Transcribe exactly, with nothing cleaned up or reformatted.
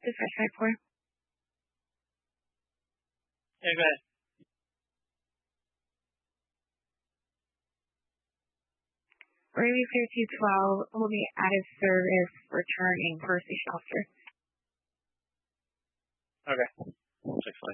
Dispatch five four. Yeah, go ahead. Raleigh Fair two twelve will be out of service returning for station officer. Okay. Six